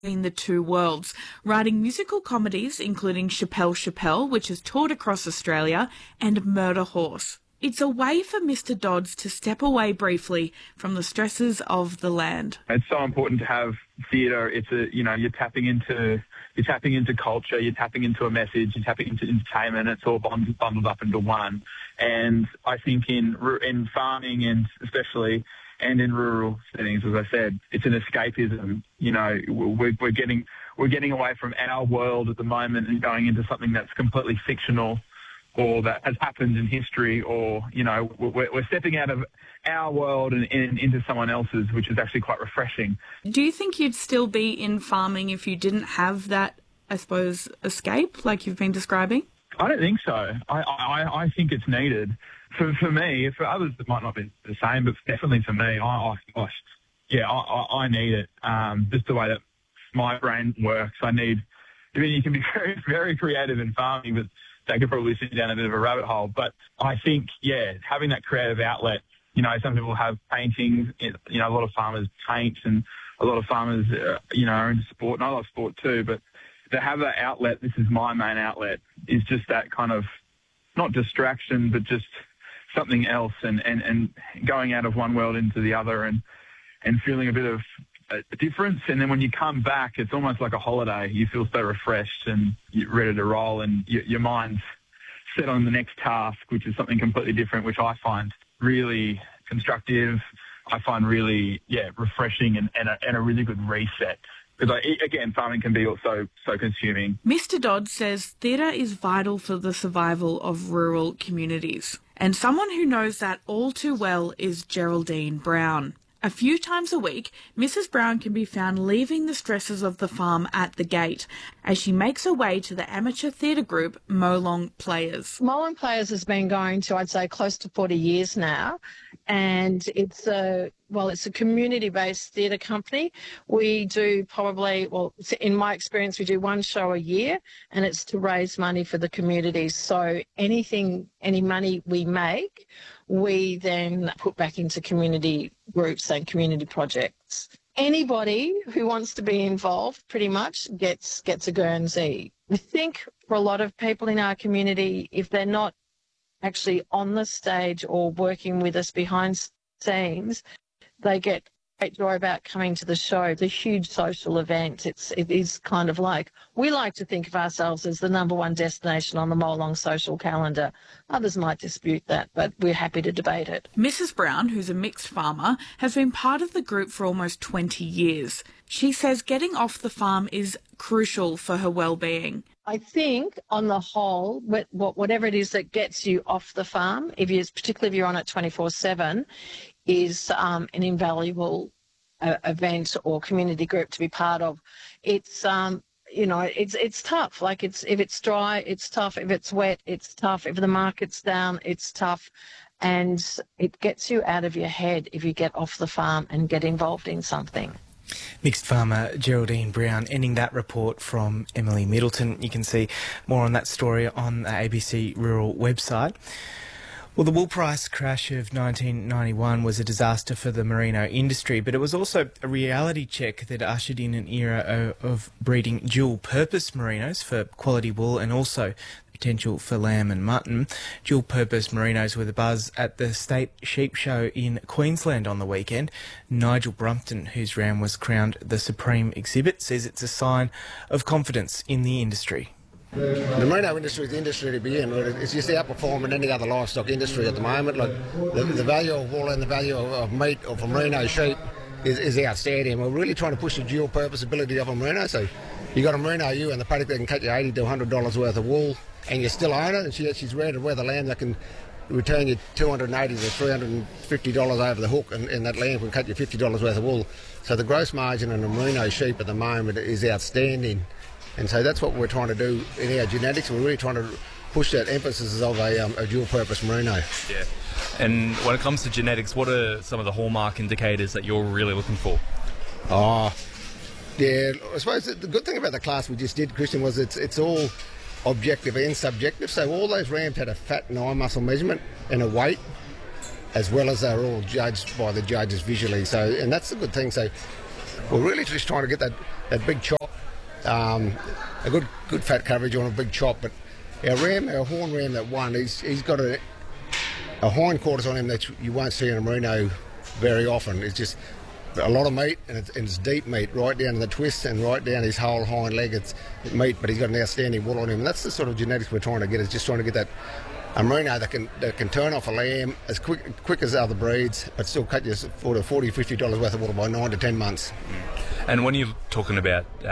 between the two worlds, writing musical comedies including Chappelle, which has toured across Australia, and Murder Horse. It's a way for Mr. Dodds to step away briefly from the stresses of the land. It's so important to have theatre. You're tapping into culture, you're tapping into a message, you're tapping into entertainment. It's all bundled up into one. And I think in farming and especially and in rural settings, as I said, it's an escapism. We're getting away from our world at the moment and going into something that's completely fictional, or that has happened in history, or, we're stepping out of our world and into someone else's, which is actually quite refreshing. Do you think you'd still be in farming if you didn't have that, I suppose, escape like you've been describing? I don't think so. I think it's needed. For me, for others it might not be the same, but definitely for me, I need it. Just the way that my brain works. You can be very, very creative in farming, but that could probably send you down a bit of a rabbit hole. But I think, having that creative outlet, some people have paintings, a lot of farmers paint, and a lot of farmers, are into sport, and I love sport too, but to have that outlet, this is my main outlet, is just that kind of, not distraction, but just something else, and going out of one world into the other, and feeling a bit of a difference. And then when you come back, it's almost like a holiday. You feel so refreshed and you're ready to roll, and your mind's set on the next task, which is something completely different, which I find really constructive. I find really, refreshing and a really good reset. Because, again, farming can be also so consuming. Mr. Dodd says theatre is vital for the survival of rural communities. And someone who knows that all too well is Geraldine Brown. A few times a week, Mrs. Brown can be found leaving the stresses of the farm at the gate as she makes her way to the amateur theatre group Molong Players. Molong Players has been going to, I'd say, close to 40 years now, and it's a community-based theatre company. We do in my experience, we do one show a year, and it's to raise money for the community. So any money we make, we then put back into community groups and community projects. Anybody who wants to be involved pretty much gets a Guernsey. I think for a lot of people in our community, if they're not actually on the stage or working with us behind scenes, they get great joy about coming to the show. It's a huge social event. It is kind of like, we like to think of ourselves as the number one destination on the Molong social calendar. Others might dispute that, but we're happy to debate it. Mrs. Brown, who's a mixed farmer, has been part of the group for almost 20 years. She says getting off the farm is crucial for her well-being. I think, on the whole, whatever it is that gets you off the farm, particularly if you're on it 24/7, is an invaluable event or community group to be part of. It's it's tough. Like if it's dry, it's tough. If it's wet, it's tough. If the market's down, it's tough, and it gets you out of your head if you get off the farm and get involved in something. Mixed farmer Geraldine Brown ending that report from Emily Middleton. You can see more on that story on the ABC Rural website. Well, the wool price crash of 1991 was a disaster for the merino industry, but it was also a reality check that ushered in an era of breeding dual-purpose merinos for quality wool and also potential for lamb and mutton. Dual-purpose merinos were the buzz at the State Sheep Show in Queensland on the weekend. Nigel Brumpton, whose ram was crowned the Supreme exhibit, says it's a sign of confidence in the industry. The merino industry is the industry to be in. It's just outperforming any other livestock industry at the moment. Like the value of wool and the value of meat or from merino sheep is outstanding. We're really trying to push the dual purpose ability of a merino. So you got a merino ewe and the paddock that can cut you $80 to $100 worth of wool, and you still own it, and she's ready to weather lamb that can return you $280 to $350 over the hook, and that lamb can cut you $50 worth of wool. So the gross margin on a merino sheep at the moment is outstanding. And so that's what we're trying to do in our genetics. We're really trying to push that emphasis of a dual-purpose merino. Yeah. And when it comes to genetics, what are some of the hallmark indicators that you're really looking for? I suppose the good thing about the class we just did, Christian, was it's all objective and subjective. So all those rams had a fat and eye muscle measurement and a weight, as well as they're all judged by the judges visually. So, and that's the good thing. So we're really just trying to get that big chop, a good fat coverage on a big chop. But our horn ram that won, he's got a hindquarters on him that you won't see in a merino very often. It's just a lot of meat, and it's deep meat, right down to the twist and right down his whole hind leg. It's meat, but he's got an outstanding wool on him. And that's the sort of genetics we're trying to get, is just trying to get a merino that can turn off a lamb as quick as other breeds, but still cut you for $40-50 worth of wool by 9 to 10 months. And when you're talking about